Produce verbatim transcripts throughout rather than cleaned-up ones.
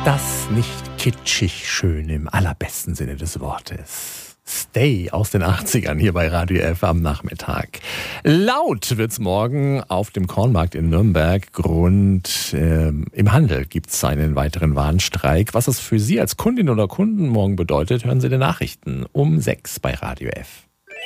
Das nicht kitschig schön im allerbesten Sinne des Wortes. Stay aus den achtzigern hier bei Radio F am Nachmittag. Laut wird's morgen auf dem Kornmarkt in Nürnberg. Grund äh, im Handel gibt's einen weiteren Warnstreik. Was das für Sie als Kundin oder Kunden morgen bedeutet, hören Sie die Nachrichten um sechs bei Radio F.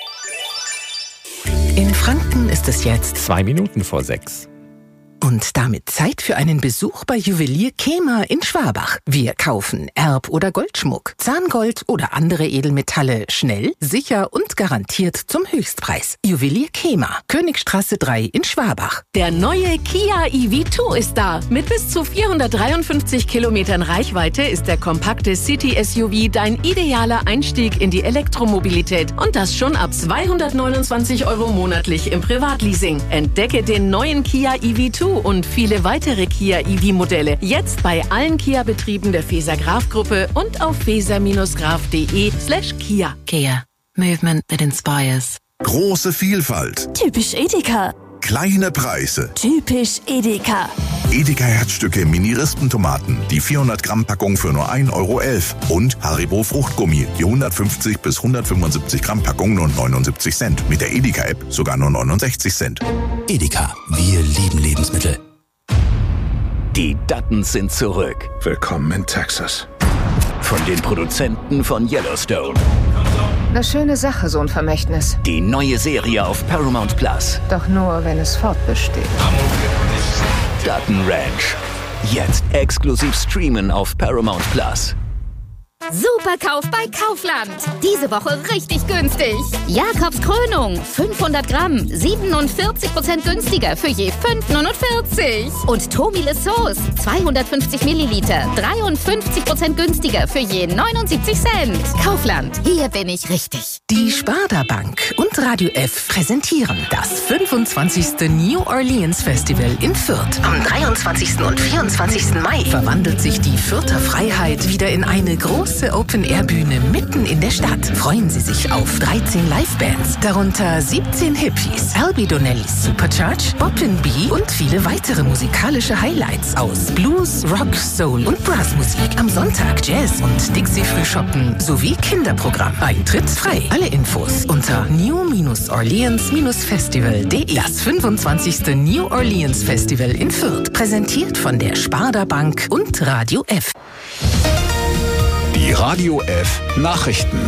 In Franken ist es jetzt Zwei Minuten vor sechs. Und damit Zeit für einen Besuch bei Juwelier Kemer in Schwabach. Wir kaufen Erb- oder Goldschmuck, Zahngold oder andere Edelmetalle schnell, sicher und garantiert zum Höchstpreis. Juwelier Kemer, Königstraße drei in Schwabach. Der neue Kia E V zwei ist da. Mit bis zu vierhundertdreiundfünfzig Kilometern Reichweite ist der kompakte City-S U V dein idealer Einstieg in die Elektromobilität. Und das schon ab zweihundertneunundzwanzig Euro monatlich im Privatleasing. Entdecke den neuen Kia E V zwei und viele weitere Kia E V-Modelle jetzt bei allen Kia-Betrieben der Feser-Graf-Gruppe und auf feser-graf.de slash Kia. Kia. Movement that inspires. Große Vielfalt. Typisch Edeka. Kleine Preise. Typisch Edeka. Edeka Herzstücke Mini-Rispentomaten, die vierhundert Gramm Packung für nur ein Euro elf. Und Haribo Fruchtgummi, die hundertfünfzig bis hundertfünfundsiebzig Gramm Packung nur neunundsiebzig Cent. Mit der Edeka-App sogar nur neunundsechzig Cent. Edeka, wir lieben Lebensmittel. Die Duttons sind zurück. Willkommen in Texas. Von den Produzenten von Yellowstone. Eine schöne Sache, so ein Vermächtnis. Die neue Serie auf Paramount Plus. Doch nur, wenn es fortbesteht. Dutton Ranch. Jetzt exklusiv streamen auf Paramount Plus. Superkauf bei Kaufland. Diese Woche richtig günstig. Jakobs Krönung, fünfhundert Gramm, siebenundvierzig Prozent günstiger für je fünf neunundvierzig. Und Tomile Sauce, zweihundertfünfzig Milliliter, dreiundfünfzig Prozent günstiger für je neunundsiebzig Cent. Kaufland, hier bin ich richtig. Die Sparda Bank und Radio F präsentieren das fünfundzwanzigste New Orleans Festival in Fürth. Am dreiundzwanzigsten und vierundzwanzigsten Mai verwandelt sich die Fürther Freiheit wieder in eine große Open-Air-Bühne mitten in der Stadt. Freuen Sie sich auf dreizehn Live-Bands, darunter siebzehn Hippies, Albi Donnellys Superchurch, Boppin' Bee und viele weitere musikalische Highlights aus Blues, Rock, Soul und Brassmusik. Am Sonntag Jazz und Dixie-Frühschoppen sowie Kinderprogramm. Eintritt frei. Alle Infos unter new orleans festival punkt de. Das fünfundzwanzigste New Orleans Festival in Fürth, präsentiert von der Sparda Bank und Radio F. Die Radio F Nachrichten.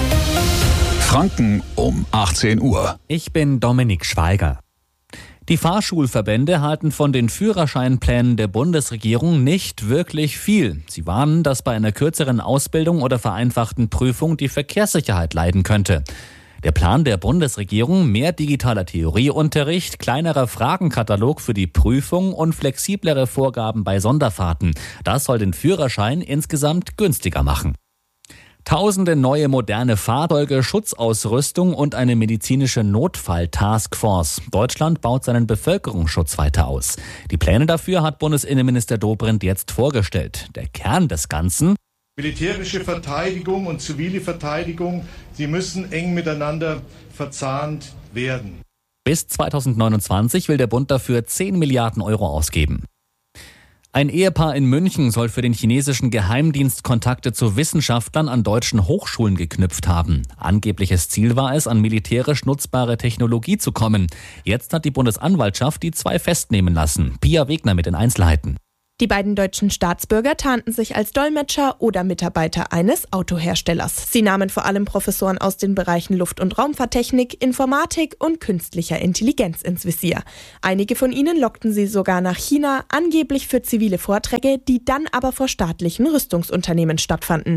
Franken um achtzehn Uhr. Ich bin Dominik Schweiger. Die Fahrschulverbände halten von den Führerscheinplänen der Bundesregierung nicht wirklich viel. Sie warnen, dass bei einer kürzeren Ausbildung oder vereinfachten Prüfung die Verkehrssicherheit leiden könnte. Der Plan der Bundesregierung, mehr digitaler Theorieunterricht, kleinerer Fragenkatalog für die Prüfung und flexiblere Vorgaben bei Sonderfahrten. Das soll den Führerschein insgesamt günstiger machen. Tausende neue moderne Fahrzeuge, Schutzausrüstung und eine medizinische Notfall-Taskforce. Deutschland baut seinen Bevölkerungsschutz weiter aus. Die Pläne dafür hat Bundesinnenminister Dobrindt jetzt vorgestellt. Der Kern des Ganzen: militärische Verteidigung und zivile Verteidigung, sie müssen eng miteinander verzahnt werden. Bis zweitausendneunundzwanzig will der Bund dafür zehn Milliarden Euro ausgeben. Ein Ehepaar in München soll für den chinesischen Geheimdienst Kontakte zu Wissenschaftlern an deutschen Hochschulen geknüpft haben. Angebliches Ziel war es, an militärisch nutzbare Technologie zu kommen. Jetzt hat die Bundesanwaltschaft die zwei festnehmen lassen. Pia Wegner mit den Einzelheiten. Die beiden deutschen Staatsbürger tarnten sich als Dolmetscher oder Mitarbeiter eines Autoherstellers. Sie nahmen vor allem Professoren aus den Bereichen Luft- und Raumfahrttechnik, Informatik und künstlicher Intelligenz ins Visier. Einige von ihnen lockten sie sogar nach China, angeblich für zivile Vorträge, die dann aber vor staatlichen Rüstungsunternehmen stattfanden.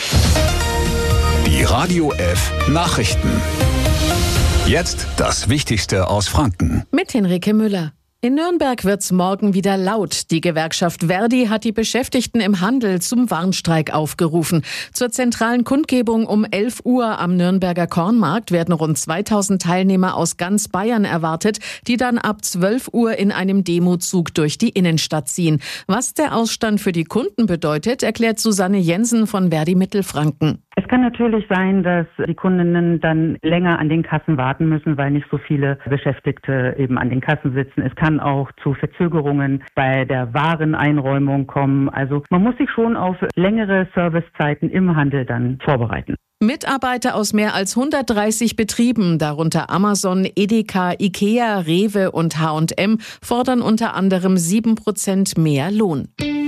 Die Radio F Nachrichten. Jetzt das Wichtigste aus Franken. Mit Henrike Müller. In Nürnberg wird's morgen wieder laut. Die Gewerkschaft Verdi hat die Beschäftigten im Handel zum Warnstreik aufgerufen. Zur zentralen Kundgebung um elf Uhr am Nürnberger Kornmarkt werden rund zweitausend Teilnehmer aus ganz Bayern erwartet, die dann ab zwölf Uhr in einem Demozug durch die Innenstadt ziehen. Was der Ausstand für die Kunden bedeutet, erklärt Susanne Jensen von Verdi Mittelfranken. Es kann natürlich sein, dass die Kundinnen dann länger an den Kassen warten müssen, weil nicht so viele Beschäftigte eben an den Kassen sitzen. Es kann auch zu Verzögerungen bei der Wareneinräumung kommen. Also man muss sich schon auf längere Servicezeiten im Handel dann vorbereiten. Mitarbeiter aus mehr als hundertdreißig Betrieben, darunter Amazon, Edeka, Ikea, Rewe und H und M, fordern unter anderem sieben Prozent mehr Lohn.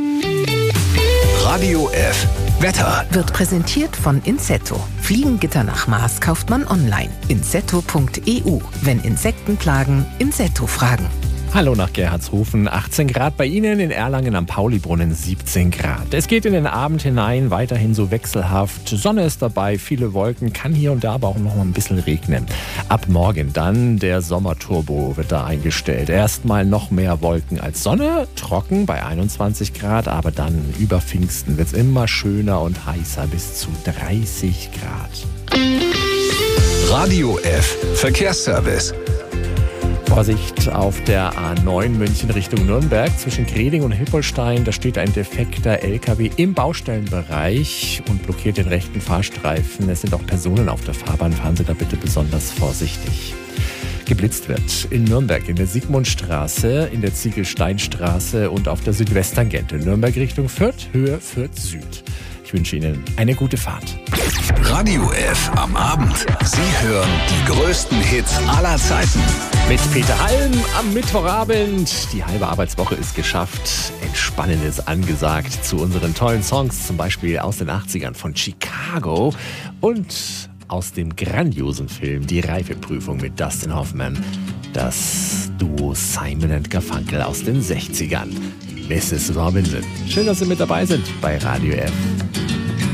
Radio F. Wetter wird präsentiert von Insetto. Fliegengitter nach Maß kauft man online. insetto punkt e u. Wenn Insekten plagen, Insetto fragen. Hallo nach Gerhardshofen, achtzehn Grad bei Ihnen, in Erlangen am Paulibrunnen siebzehn Grad. Es geht in den Abend hinein, weiterhin so wechselhaft. Sonne ist dabei, viele Wolken, kann hier und da aber auch noch mal ein bisschen regnen. Ab morgen dann der Sommerturbo wird da eingestellt. Erstmal noch mehr Wolken als Sonne, trocken bei einundzwanzig Grad, aber dann über Pfingsten wird es immer schöner und heißer, bis zu dreißig Grad. Radio F. Verkehrsservice. Vorsicht auf der A neun München Richtung Nürnberg zwischen Greding und Hippolstein. Da steht ein defekter L K W im Baustellenbereich und blockiert den rechten Fahrstreifen. Es sind auch Personen auf der Fahrbahn. Fahren Sie da bitte besonders vorsichtig. Geblitzt wird in Nürnberg in der Sigmundstraße, in der Ziegelsteinstraße und auf der Südwesttangente. Nürnberg Richtung Fürth, Höhe Fürth Süd. Ich wünsche Ihnen eine gute Fahrt. Radio F am Abend. Sie hören die größten Hits aller Zeiten. Mit Peter Halm am Mittwochabend. Die halbe Arbeitswoche ist geschafft. Entspannen ist angesagt zu unseren tollen Songs. Zum Beispiel aus den achtzigern von Chicago und aus dem grandiosen Film Die Reifeprüfung mit Dustin Hoffman. Das Duo Simon and Garfunkel aus den sechzigern. Misses Robinson. Schön, dass Sie mit dabei sind bei Radio F.